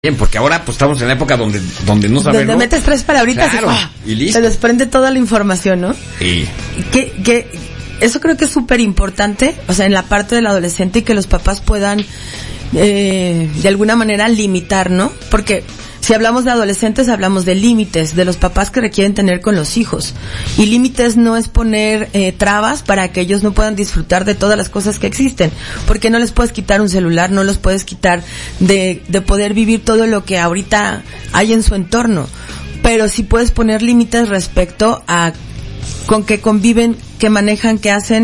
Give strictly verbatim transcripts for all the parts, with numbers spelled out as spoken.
Bien, porque ahora pues estamos en la época donde donde no sabemos. Donde metes tres palabritas claro, y, y listo. Se desprende toda la información, ¿no? Sí. Que, que eso creo que es súper importante, o sea, en la parte del adolescente, y que los papás puedan eh, de alguna manera limitar, ¿no? Porque si hablamos de adolescentes, hablamos de límites, de los papás que requieren tener con los hijos. Y límites no es poner eh, trabas para que ellos no puedan disfrutar de todas las cosas que existen. Porque no les puedes quitar un celular, no los puedes quitar de, de poder vivir todo lo que ahorita hay en su entorno. Pero sí puedes poner límites respecto a con qué conviven, qué manejan, qué hacen,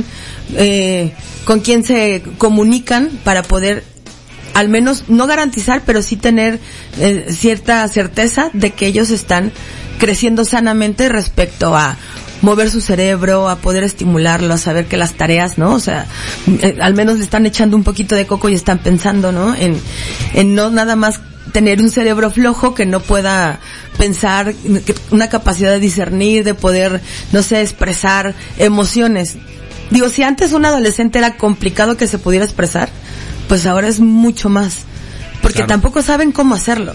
eh, con quién se comunican, para poder al menos no garantizar, pero sí tener eh, cierta certeza de que ellos están creciendo sanamente respecto a mover su cerebro, a poder estimularlo, a saber que las tareas, ¿no? O sea, eh, al menos le están echando un poquito de coco y están pensando, ¿no? En, en no nada más tener un cerebro flojo que no pueda pensar, una capacidad de discernir, de poder, no sé, expresar emociones. Digo, si antes un adolescente era complicado que se pudiera expresar, pues ahora es mucho más, porque claro, tampoco saben cómo hacerlo.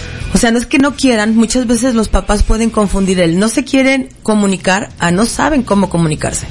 O sea, no es que no quieran, muchas veces los papás pueden confundir el no se quieren comunicar a no saben cómo comunicarse.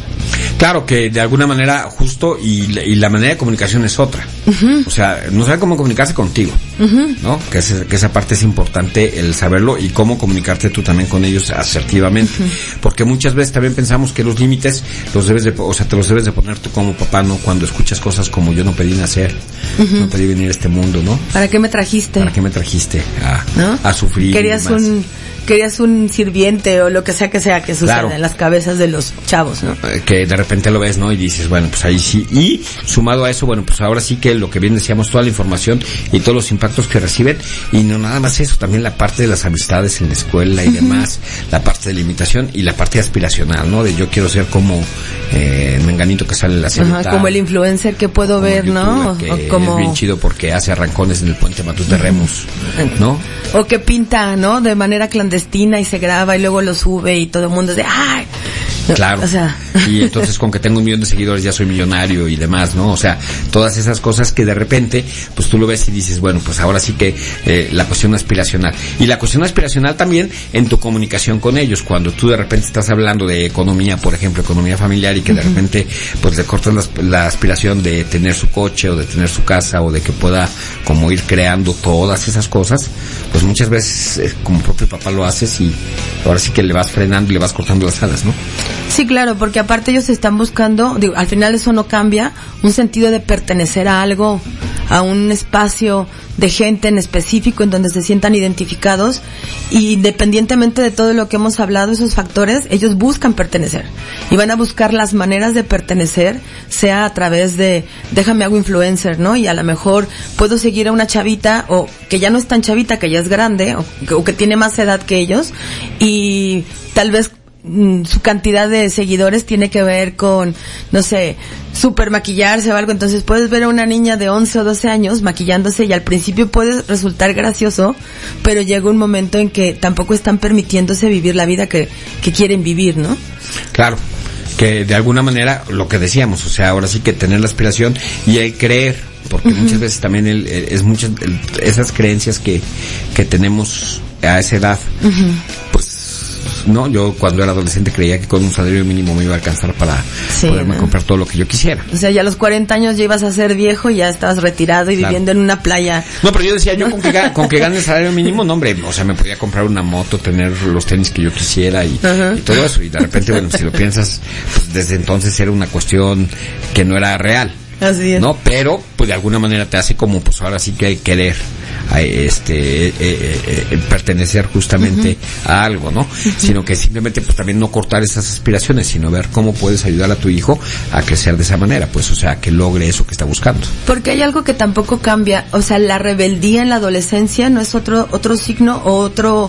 Claro, que de alguna manera justo, y, y la manera de comunicación es otra. Uh-huh. O sea, no saben cómo comunicarse contigo, uh-huh, ¿no? Que, es, que esa parte es importante, el saberlo, y cómo comunicarte tú también con ellos asertivamente. Uh-huh. Porque muchas veces también pensamos que los límites los debes de, o sea, te los debes de poner tú como papá, ¿no? Cuando escuchas cosas como yo no pedí nacer, uh-huh, no pedí venir a este mundo, ¿no? ¿Para qué me trajiste? ¿Para qué me trajiste a, ¿no? a sufrir? Querías un... querías un sirviente o lo que sea que sea que suceda, claro, en las cabezas de los chavos, ¿no? Que de repente lo ves, ¿no? Y dices, bueno, pues ahí sí. Y sumado a eso, bueno, pues ahora sí que lo que bien decíamos, toda la información y todos los impactos que reciben. Y no nada más eso, también la parte de las amistades en la escuela y uh-huh, demás, la parte de limitación y la parte aspiracional, ¿no? De yo quiero ser como eh, Menganito que sale en la serie. Ajá, como el influencer que puedo ver, ¿no? Que o como... es bien chido porque hace arrancones en el puente Matute Remus, ¿no? O que pinta, ¿no? De manera clandestina y se graba y luego lo sube y todo el mundo es de ¡ay! Claro, o sea. Y entonces con que tengo un millón de seguidores ya soy millonario y demás, ¿no? O sea, todas esas cosas que de repente, pues tú lo ves y dices, bueno, pues ahora sí que eh, la cuestión aspiracional. Y la cuestión aspiracional también en tu comunicación con ellos, cuando tú de repente estás hablando de economía, por ejemplo, economía familiar, y que de repente pues le cortan la, la aspiración de tener su coche o de tener su casa o de que pueda como ir creando todas esas cosas, pues muchas veces eh, como propio papá lo haces y ahora sí que le vas frenando y le vas cortando las alas, ¿no? Sí, claro, porque aparte ellos están buscando, digo, al final eso no cambia, un sentido de pertenecer a algo, a un espacio de gente en específico en donde se sientan identificados, y independientemente de todo lo que hemos hablado, esos factores, ellos buscan pertenecer y van a buscar las maneras de pertenecer, sea a través de déjame hago influencer, ¿no? Y a lo mejor puedo seguir a una chavita, o que ya no es tan chavita, que ya es grande, o que, o que tiene más edad que ellos, y tal vez su cantidad de seguidores tiene que ver con, no sé, super maquillarse o algo. Entonces puedes ver a una niña de once o doce años maquillándose y al principio puede resultar gracioso, pero llega un momento en que tampoco están permitiéndose vivir la vida que, que quieren vivir, ¿no? Claro, que de alguna manera, lo que decíamos, o sea, ahora sí que tener la aspiración y el creer, porque uh-huh, muchas veces también el, el, es muchas el, esas creencias que, que tenemos a esa edad, uh-huh, pues no, yo cuando era adolescente creía que con un salario mínimo me iba a alcanzar para sí, poderme ¿no? comprar todo lo que yo quisiera. O sea, ya a los cuarenta años ya ibas a ser viejo y ya estabas retirado y claro, viviendo en una playa. No, pero yo decía, yo con que, con que gane el salario mínimo, no hombre, o sea, me podía comprar una moto, tener los tenis que yo quisiera y, uh-huh, y todo eso. Y de repente, bueno, si lo piensas, pues desde entonces era una cuestión que no era real. Así es. No, pero pues de alguna manera te hace como, pues ahora sí que hay querer a este eh, eh, eh, pertenecer justamente uh-huh, a algo, ¿no? Uh-huh. Sino que simplemente pues también no cortar esas aspiraciones, sino ver cómo puedes ayudar a tu hijo a crecer de esa manera, pues o sea, que logre eso que está buscando. Porque hay algo que tampoco cambia, o sea, la rebeldía en la adolescencia no es otro otro signo o otro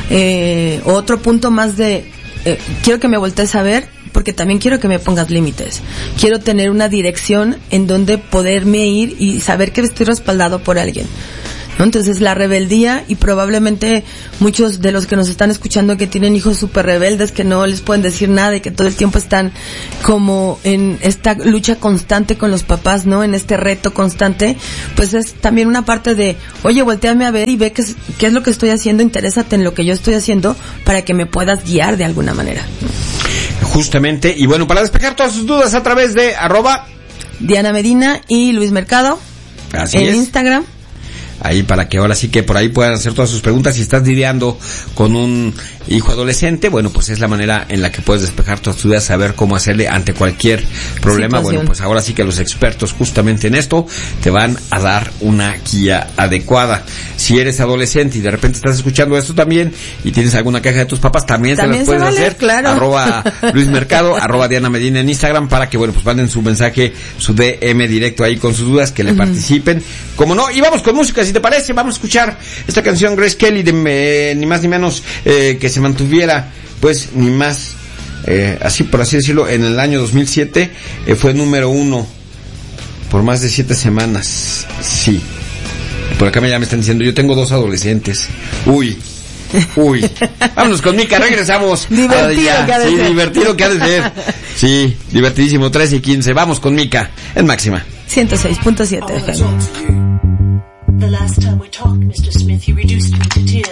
eh, otro punto más de eh, quiero que me voltees a ver, porque también quiero que me pongas límites. Quiero tener una dirección en donde poderme ir y saber que estoy respaldado por alguien. ¿no? Entonces la rebeldía, y probablemente muchos de los que nos están escuchando que tienen hijos súper rebeldes, que no les pueden decir nada y que todo el tiempo están como en esta lucha constante con los papás, ¿no? En este reto constante, pues es también una parte de, oye, volteame a ver y ve qué es, qué es lo que estoy haciendo, interésate en lo que yo estoy haciendo para que me puedas guiar de alguna manera. Justamente, y bueno, para despejar todas sus dudas a través de arroba Diana Medina y Luis Mercado. Así en es. Instagram. Ahí para que ahora sí que por ahí puedan hacer todas sus preguntas. Si estás lidiando con un hijo adolescente, bueno, pues es la manera en la que puedes despejar todas tus dudas, saber cómo hacerle ante cualquier problema. Situación. Bueno, pues ahora sí que los expertos justamente en esto te van a dar una guía adecuada. Si eres adolescente y de repente estás escuchando esto también y tienes alguna queja de tus papás, también, también te las puedes vale, hacer. Claro. Arroba Luis Mercado, arroba Diana Medina en Instagram, para que, bueno, pues manden su mensaje, su D M directo ahí con sus dudas, que le uh-huh. participen. Como no, y vamos con música, si te parece, vamos a escuchar esta canción Grace Kelly de eh, ni más ni menos eh, que se mantuviera, pues, ni más, eh, así por así decirlo, en el año dos mil siete, eh, fue número uno por más de siete semanas, sí. Por acá me ya me están diciendo, yo tengo dos adolescentes, uy, uy, vámonos con Mika, regresamos. Divertido ah, que ha de sí, ser. divertido que ha de ser, sí, divertidísimo, trece y quince, vamos con Mika, en Máxima. ciento seis punto siete F M. The last time we talked, Mister Smith, you reduced me to tears.